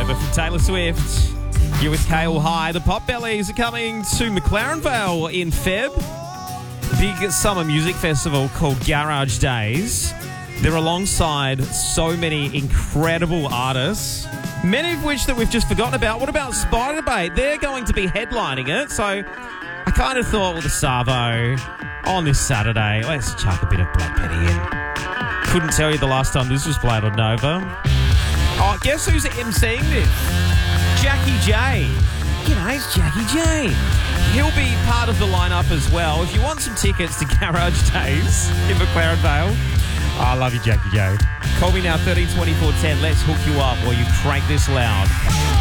Nova from Taylor Swift. You're with Kale High. The Potbellies are coming to McLaren Vale in Feb. Big summer music festival called Garage Days. They're alongside so many incredible artists, many of which that we've just forgotten about. What about Spiderbait? They're going to be headlining it. So I kind of thought, well, the Savo on this Saturday, let's chuck a bit of Black Penny in. Couldn't tell you the last time this was played on Nova. Oh, guess who's emceeing this? Jackie J. G'day, it's Jackie J. He'll be part of the lineup as well. If you want some tickets to Garage Days in McLaren Vale, I love you, Jackie J. Call me now, 13 24 10. Let's hook you up while you crank this loud.